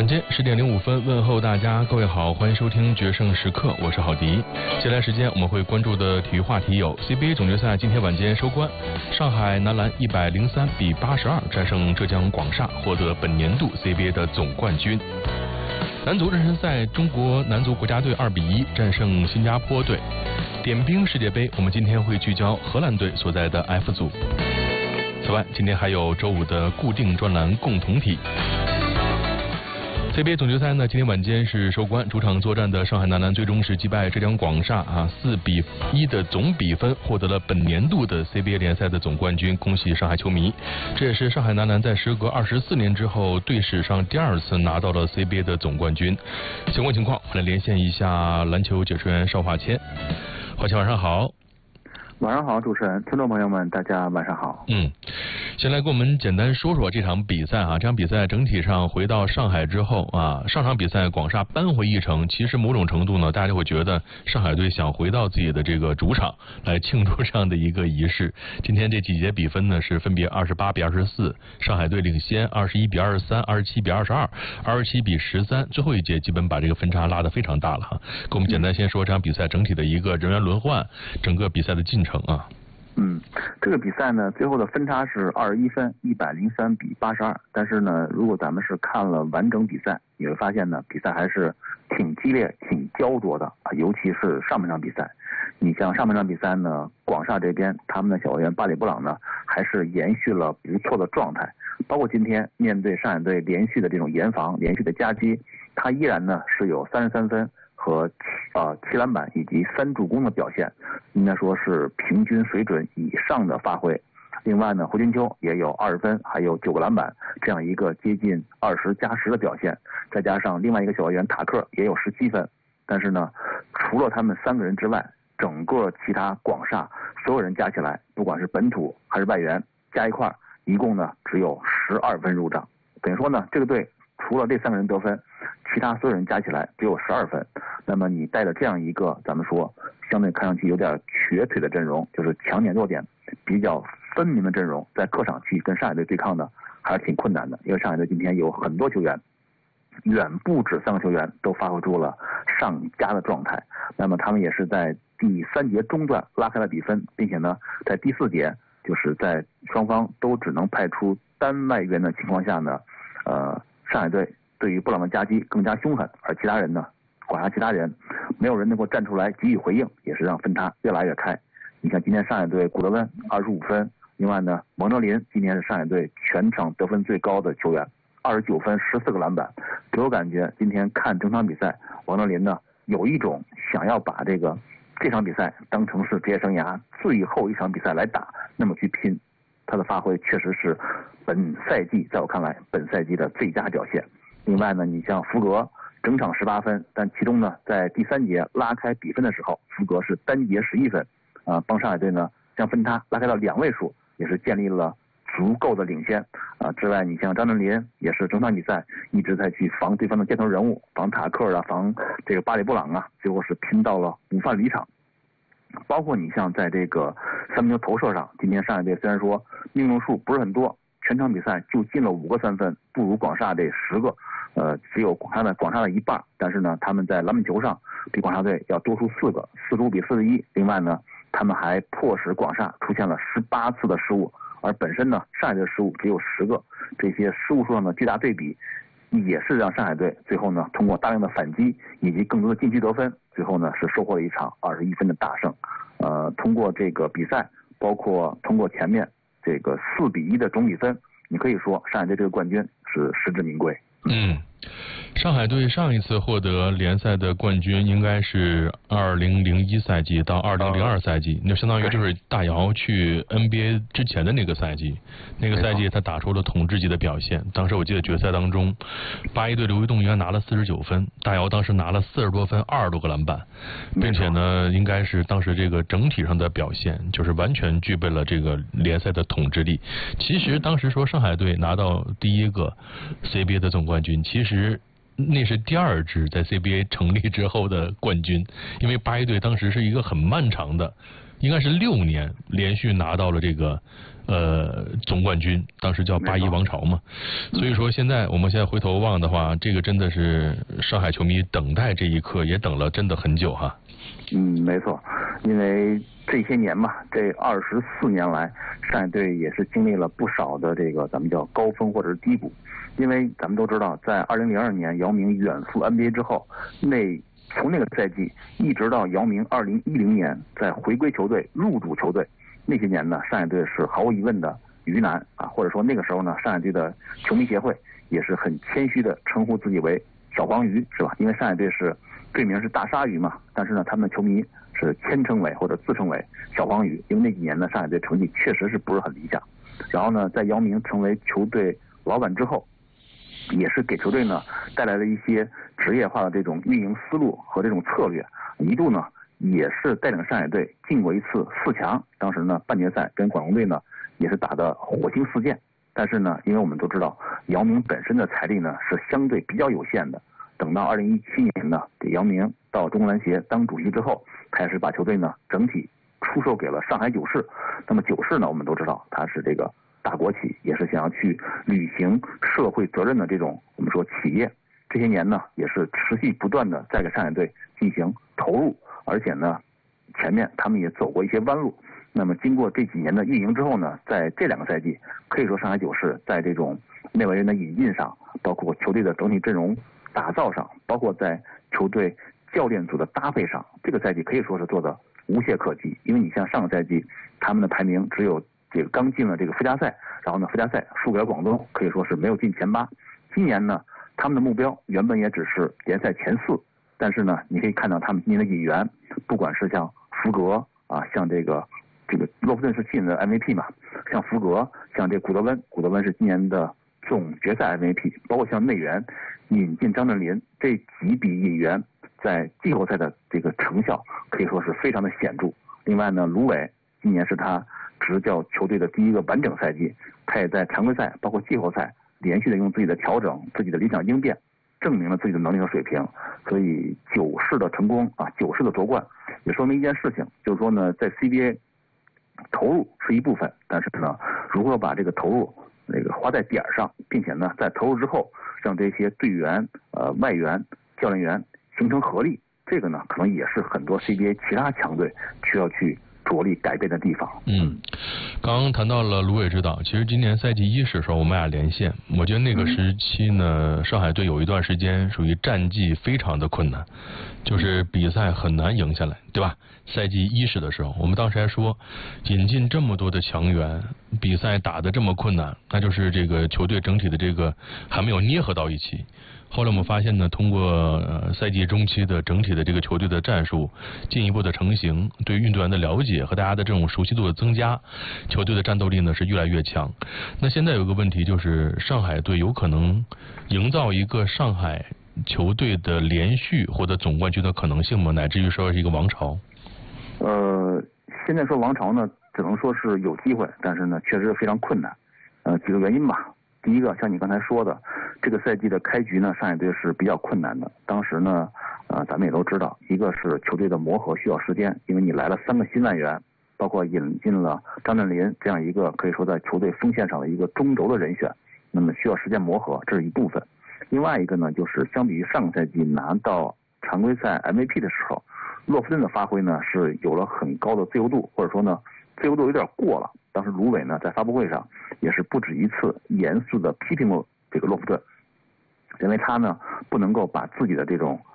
晚间10点05分，问候大家，各位好，欢迎收听决胜时刻，我是郝迪。接下来时间我们会关注的体育话题有 CBA 总决赛今天晚间收官，上海男篮103比82战胜浙江广厦，获得本年度 CBA 的总冠军。男足热身赛，中国男足国家队2比1战胜新加坡队。点兵世界杯，我们今天会聚焦荷兰队所在的 F 组。此外，今天还有周五的固定专栏共同体。CBA 总决赛呢，今天晚间是收官，主场作战的上海男篮最终是击败浙江广厦4比1的总比分，获得了本年度的 CBA 联赛的总冠军，恭喜上海球迷！这也是上海男篮在时隔24年之后队史上第2次拿到了 CBA 的总冠军。相关情况，我们来连线一下篮球解说员邵华谦。华谦晚上好。 晚上好，主持人，听众朋友们，大家晚上好。 先来跟我们简单说说这场比赛这场比赛整体上回到上海之后上场比赛广厦扳回一城，其实某种程度呢，大家就会觉得上海队想回到自己的这个主场来庆祝这样的一个仪式。今天这几节比分呢是分别28比24，上海队领先21比23、27比22、27比13，最后一节基本把这个分差拉得非常大了给我们简单先说这场比赛整体的一个人员轮换，整个比赛的进程这个比赛呢，最后的分差是21分，103比82。但是呢，如果咱们是看了完整比赛，你会发现呢，比赛还是挺激烈、挺焦灼的尤其是上半场比赛。你像上半场比赛呢，广厦这边他们的小球员巴里布朗呢，还是延续了不错的状态。包括今天面对上海队连续的这种严防、连续的夹击，他依然呢是有33分和7篮板以及3助攻的表现，应该说是平均水准以上的发挥。另外呢，胡金秋也有20分，还有9个篮板，这样一个接近20+10的表现。再加上另外一个小球员塔克也有17分。但是呢，除了他们3个人之外，整个其他广厦所有人加起来，不管是本土还是外援，加一块一共呢只有12分入账。等于说呢，这个队除了这3个人得分，其他所有人加起来只有12分。那么你带着这样一个咱们说相对看上去有点瘸腿的阵容，就是强点弱点比较分明的阵容，在客场去跟上海队对抗呢，还是挺困难的。因为上海队今天有很多球员，远不止3个球员都发挥出了上佳的状态。那么他们也是在第3节中段拉开了比分，并且呢，在第4节就是在双方都只能派出单外援的情况下呢，上海队对于布朗的夹击更加凶狠，而其他人呢，广厦其他人没有人能够站出来给予回应，也是让分差越来越开。你看今天上海队古德温25分，另外呢，蒙哲林今天是上海队全场得分最高的球员，29分14个篮板。给我感觉今天看整场比赛，蒙哲林呢有一种想要把这场比赛当成是职业生涯最后一场比赛来打，那么去拼。他的发挥确实是本赛季在我看来本赛季的最佳表现。另外呢，你像福格整场18分，但其中呢，在第3节拉开比分的时候，福格是单节11分，帮上海队呢将分差拉开到2位数，也是建立了足够的领先。之外，你像张镇麟也是整场比赛一直在去防对方的箭头人物，防塔克防这个巴里布朗最后是拼到了5犯离场。包括你像在这个3分球投射上，今天上海队虽然说命中数不是很多，全场比赛就进了5个3分，不如广厦这10个。只有广厦的一半，但是呢，他们在篮板球上比广厦队要多出4个，45比41。另外呢，他们还迫使广厦出现了18次的失误，而本身呢，上海队的失误只有10个。这些失误数上的巨大对比，也是让上海队最后呢，通过大量的反击以及更多的禁区得分，最后呢是收获了一场21分的大胜。通过这个比赛，包括通过前面这个4比1的总比分，你可以说上海队这个冠军是实至名归。 上海队上一次获得联赛的冠军应该是2001赛季到2002赛季，那相当于就是大姚去 NBA 之前的那个赛季。那个赛季他打出了统治级的表现。当时我记得决赛当中，81队刘玉栋应该拿了49分，大姚当时拿了40多分，20多个篮板，并且呢，应该是当时这个整体上的表现就是完全具备了这个联赛的统治力。其实当时说上海队拿到第1个 CBA 的总冠军，其实那是第2支在 CBA 成立之后的冠军，因为81队当时是一个很漫长的，应该是6年连续拿到了这个总冠军，当时叫81王朝嘛。所以说现在我们现在回头望的话，这个真的是上海球迷等待这一刻也等了真的很久哈。 没错，因为这些年嘛，这24年来，上海队也是经历了不少的这个咱们叫高峰或者是低谷。因为咱们都知道，在2002年姚明远赴 NBA 之后，从那个赛季一直到姚明2010年在回归球队入主球队，那些年呢，上海队是毫无疑问的鱼腩啊，或者说那个时候呢，上海队的球迷协会也是很谦虚的称呼自己为小黄鱼，是吧？因为上海队是队名是大鲨鱼嘛，但是呢，他们的球迷是谦称为或者自称为小黄鱼，因为那几年呢，上海队成绩确实是不是很理想。然后呢，在姚明成为球队老板之后，也是给球队呢带来了一些职业化的这种运营思路和这种策略，一度呢也是带领上海队进过一次4强。当时呢半决赛跟广东队呢也是打得火星四溅，但是呢，因为我们都知道姚明本身的财力呢是相对比较有限的，等到2017年呢，这姚明到中国篮协当主席之后，开始把球队呢整体出售给了上海九市。那么九市呢，我们都知道它是这个大国企，也是想要去履行社会责任的这种我们说企业。这些年呢，也是持续不断的在给上海队进行投入，而且呢，前面他们也走过一些弯路。那么经过这几年的运营之后呢，在这2个赛季，可以说上海九市在这种内外援的引进上，包括球队的整体阵容打造上，包括在球队教练组的搭配上，这个赛季可以说是做的无懈可击。因为你像上个赛季，他们的排名只有这个刚进了这个附加赛，然后呢附加赛输给了广东，可以说是没有进前8。今年呢，他们的目标原本也只是联赛前4，但是呢，你可以看到他们今年的引援，不管是像福格啊，像这个洛夫顿是今年的 MVP 嘛，像福格，像这古德温是今年的总决赛 MVP， 包括像内援引进张镇麟，这几笔引援在季后赛的这个成效可以说是非常的显著。另外呢，卢伟今年是他执教球队的第1个完整赛季，他也在常规赛包括季后赛连续的用自己的调整、自己的理想应变，证明了自己的能力和水平。所以九市的成功啊，九市的夺冠，也说明一件事情，就是说呢，在 CBA 投入是一部分，但是呢，如何把这个投入花在点上，并且呢，在投入之后让这些队员、外援、教练员形成合力，这个呢，可能也是很多 CBA 其他强队需要去着力改变的地方。 刚刚谈到了芦苇指导，其实今年赛季1时的时候我们俩连线，我觉得那个时期呢，上海队有一段时间属于战绩非常的困难，就是比赛很难赢下来，对吧？赛季1时的时候，我们当时还说，引进这么多的强援，比赛打得这么困难，那就是这个球队整体的这个还没有捏合到一起。后来我们发现呢，通过赛季中期的整体的这个球队的战术进一步的成型，对运动员的了解和大家的这种熟悉度的增加，球队的战斗力呢是越来越强。那现在有个问题就是，上海队有可能营造一个上海球队的连续或者总冠军的可能性吗？乃至于说是一个王朝？ 现在说王朝呢，只能说是有机会，但是呢，确实是非常困难。几个原因吧。第一个，像你刚才说的，这个赛季的开局呢，上海队是比较困难的。当时呢，咱们也都知道，一个是球队的磨合需要时间，因为你来了3个新外援，包括引进了张镇麟这样一个可以说在球队锋线上的一个中轴的人选，那么需要时间磨合，这是一部分。另外一个呢，就是相比于上个赛季拿到常规赛 MVP 的时候，洛夫顿的发挥呢是有了很高的自由度，或者说呢自由度有点过了。当时芦苇呢在发布会上也是不止一次严肃的批评过这个洛夫顿，认为他呢不能够把自己的这种